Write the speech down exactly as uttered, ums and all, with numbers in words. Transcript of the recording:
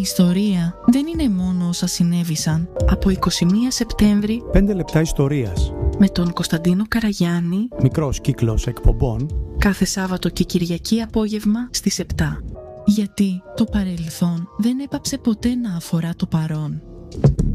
ιστορία δεν είναι μόνο όσα συνέβησαν. Από εικοστή πρώτη Σεπτέμβρη, πέντε λεπτά ιστορίας. Με τον Κωνσταντίνο Καραγιάννη, μικρός κύκλος εκπομπών, κάθε Σάββατο και Κυριακή απόγευμα στις επτά. Γιατί το παρελθόν δεν έπαψε ποτέ να αφορά το παρόν.